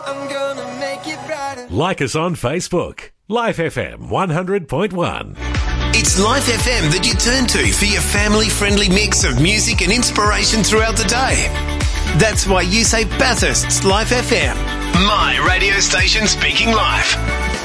I'm gonna make it brighter. Like us on Facebook. Life FM 100.1. It's Life FM that you turn to for your family-friendly mix of music and inspiration throughout the day. That's why you say Bathurst's Life FM. My radio station speaking life.